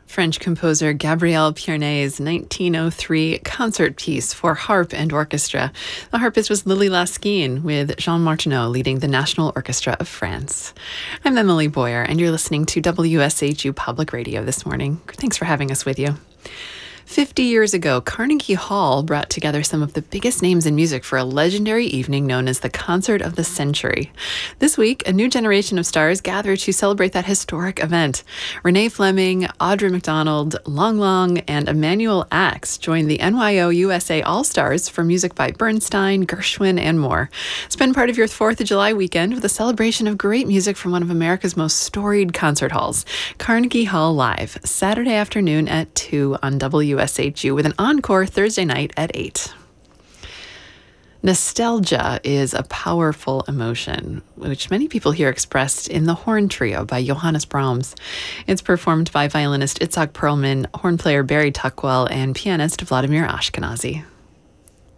French composer Gabriel Piernet's 1903 concert piece for harp and orchestra. The harpist was Lily Laskin, with Jean Martineau leading the National Orchestra of France. I'm Emily Boyer, and you're listening to WSHU Public Radio this morning. Thanks for having us with you. 50 years ago, Carnegie Hall brought together some of the biggest names in music for a legendary evening known as the Concert of the Century. This week, a new generation of stars gather to celebrate that historic event. Renee Fleming, Audra McDonald, Long Long, and Emmanuel Axe joined the NYO USA All-Stars for music by Bernstein, Gershwin, and more. Spend part of your 4th of July weekend with a celebration of great music from one of America's most storied concert halls. Carnegie Hall Live, Saturday afternoon at 2 on WSHU, with an encore Thursday night at 8. Nostalgia is a powerful emotion, which many people hear expressed in the Horn Trio by Johannes Brahms. It's performed by violinist Itzhak Perlman, horn player Barry Tuckwell, and pianist Vladimir Ashkenazy.